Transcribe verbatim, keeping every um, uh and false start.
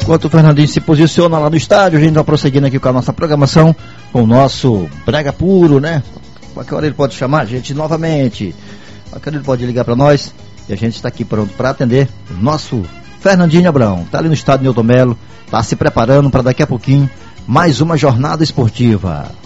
Enquanto o Fernandinho se posiciona lá no estádio, a gente vai prosseguindo aqui com a nossa programação, com o nosso Brega Puro, né? Qualquer hora ele pode chamar a gente novamente, qualquer hora ele pode ligar para nós e a gente está aqui pronto para atender o nosso Fernandinho Abrão. Está ali no estádio Nilton Melo, está se preparando para daqui a pouquinho mais uma jornada esportiva.